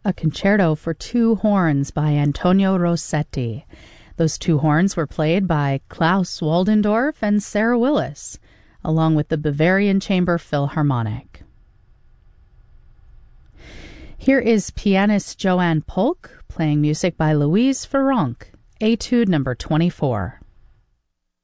a concerto for two horns by Antonio Rossetti. Those two horns were played by Klaus Waldendorf and Sarah Willis, along with the Bavarian Chamber Philharmonic. Here is pianist Joanne Polk playing music by Louise Farronc, Etude number 24.